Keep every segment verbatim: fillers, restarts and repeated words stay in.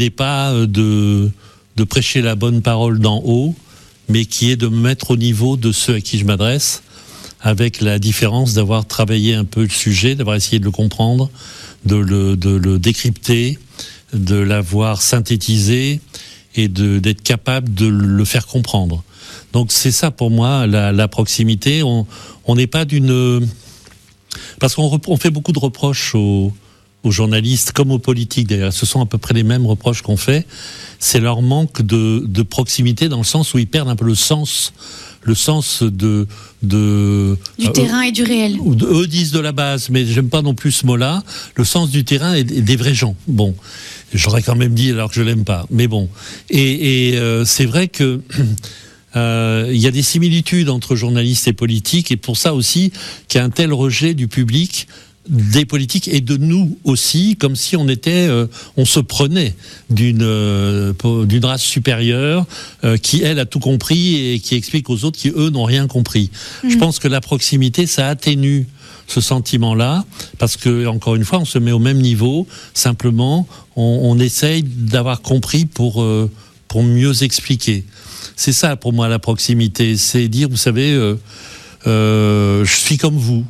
n'est pas de, de prêcher la bonne parole d'en haut, mais qui est de me mettre au niveau de ceux à qui je m'adresse, avec la différence d'avoir travaillé un peu le sujet, d'avoir essayé de le comprendre, de le, de le décrypter, de l'avoir synthétisé et de, d'être capable de le faire comprendre. Donc c'est ça pour moi la, la proximité. On on n'est pas d'une... Parce qu'on on fait beaucoup de reproches aux, aux journalistes comme aux politiques d'ailleurs. Ce sont à peu près les mêmes reproches qu'on fait. C'est leur manque de, de proximité dans le sens où ils perdent un peu le sens, le sens de... de du euh, terrain et du réel. De, eux disent de la base, mais j'aime pas non plus ce mot-là. Le sens du terrain et des vrais gens. Bon, j'aurais quand même dit alors que je l'aime pas. Mais bon. Et, et euh, c'est vrai que... Euh, il y a des similitudes entre journalistes et politiques, et pour ça aussi qu'il y a un tel rejet du public, des politiques et de nous aussi, comme si on était, euh, on se prenait d'une euh, d'une race supérieure euh, qui elle a tout compris et qui explique aux autres qui eux n'ont rien compris. Mmh. Je pense que la proximité, ça atténue ce sentiment-là, parce que encore une fois, on se met au même niveau. Simplement, on, on essaye d'avoir compris pour euh, pour mieux expliquer. C'est ça pour moi la proximité, c'est dire, vous savez, euh, euh, je suis comme vous,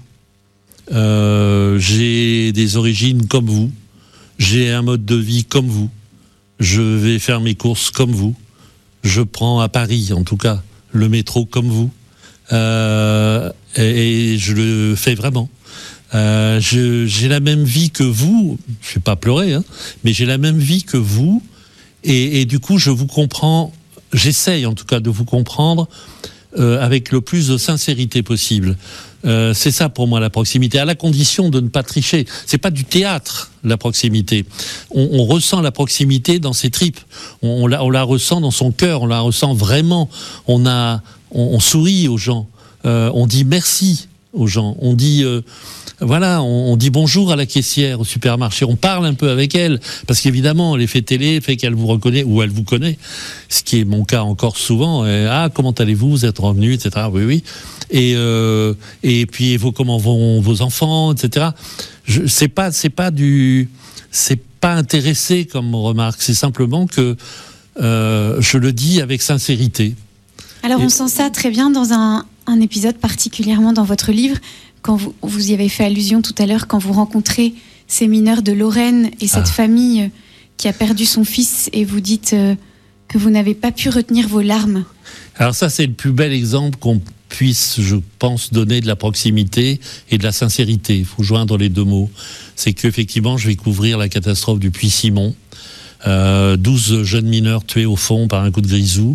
euh, j'ai des origines comme vous, j'ai un mode de vie comme vous, je vais faire mes courses comme vous, je prends à Paris en tout cas le métro comme vous, euh, et, et je le fais vraiment. Euh, je, j'ai la même vie que vous, je ne vais pas pleurer, hein, mais j'ai la même vie que vous, et, et du coup je vous comprends. J'essaye en tout cas de vous comprendre euh, avec le plus de sincérité possible. Euh, c'est ça pour moi la proximité, à la condition de ne pas tricher. C'est pas du théâtre la proximité. On, on ressent la proximité dans ses tripes. On, on, la, on la ressent dans son cœur. On la ressent vraiment. On a, on, on sourit aux gens. Euh, on dit merci aux gens. On dit euh, voilà, on, on dit bonjour à la caissière au supermarché. On parle un peu avec elle parce qu'évidemment l'effet télé fait qu'elle vous reconnaît ou elle vous connaît, ce qui est mon cas encore souvent. Et, ah, comment allez-vous? Vous êtes revenu, et cetera. Oui, oui. Et euh, et puis vous, comment vont vos enfants, et cetera. Je, c'est pas c'est pas du c'est pas intéressé comme remarque. C'est simplement que euh, je le dis avec sincérité. Alors et, on sent ça très bien dans un un épisode particulièrement dans votre livre. Quand vous, vous y avez fait allusion tout à l'heure, quand vous rencontrez ces mineurs de Lorraine et cette ah. famille qui a perdu son fils, et vous dites euh, que vous n'avez pas pu retenir vos larmes. Alors ça, c'est le plus bel exemple qu'on puisse, je pense, donner de la proximité et de la sincérité. Il faut joindre les deux mots. C'est qu'effectivement, je vais couvrir la catastrophe du Puy-Simon. Euh, douze jeunes mineurs tués au fond par un coup de grisou.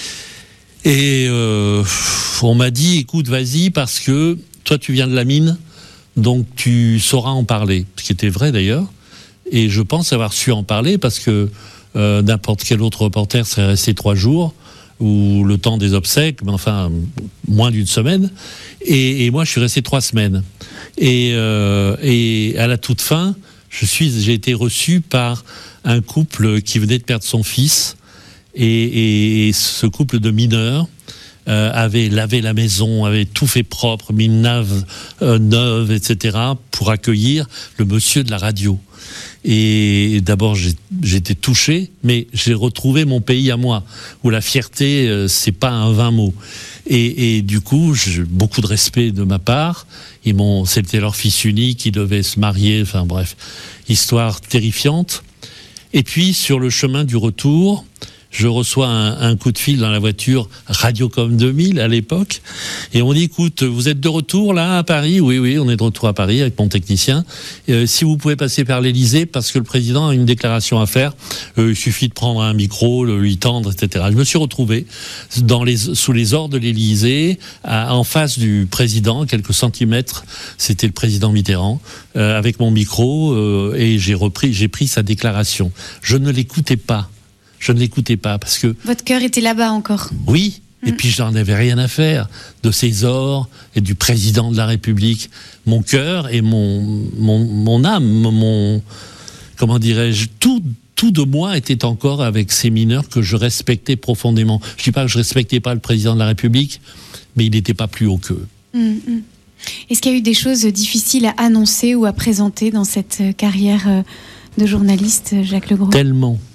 Et euh, on m'a dit, écoute, vas-y, parce que toi, tu viens de la mine, donc tu sauras en parler. Ce qui était vrai, d'ailleurs. Et je pense avoir su en parler, parce que euh, n'importe quel autre reporter serait resté trois jours, ou le temps des obsèques, mais enfin, moins d'une semaine. Et, et moi, je suis resté trois semaines. Et, euh, et à la toute fin, je suis, j'ai été reçu par un couple qui venait de perdre son fils. Et, et ce couple de mineurs euh, avait lavé la maison, avait tout fait propre, mis une nave euh, neuve, et cetera, pour accueillir le monsieur de la radio. Et d'abord, j'ai, j'étais touché, mais j'ai retrouvé mon pays à moi, où la fierté, euh, c'est pas un vain mot. Et, et du coup, j'ai beaucoup de respect de ma part. Ils m'ont, c'était leur fils unique, ils devaient se marier, enfin bref, histoire terrifiante. Et puis, sur le chemin du retour, je reçois un, un coup de fil dans la voiture, Radiocom deux mille à l'époque, et on dit, écoute, vous êtes de retour là à Paris? Oui, oui, on est de retour à Paris avec mon technicien. Euh, si vous pouvez passer par l'Élysée, parce que le président a une déclaration à faire, euh, il suffit de prendre un micro, le lui tendre, et cetera. Je me suis retrouvé dans les, sous les ors de l'Élysée, à, en face du président, à quelques centimètres, c'était le président Mitterrand, euh, avec mon micro, euh, et j'ai repris, j'ai pris sa déclaration. Je ne l'écoutais pas. Je ne l'écoutais pas parce que... Votre cœur était là-bas encore. Oui, mmh. Et puis je n'en avais rien à faire de ces ors et du président de la République. Mon cœur et mon, mon, mon âme, mon... Comment dirais-je, tout, tout de moi était encore avec ces mineurs que je respectais profondément. Je ne dis pas que je ne respectais pas le président de la République, mais il n'était pas plus haut qu'eux. Mmh. Est-ce qu'il y a eu des choses difficiles à annoncer ou à présenter dans cette carrière de journaliste, Jacques Legros ? Tellement.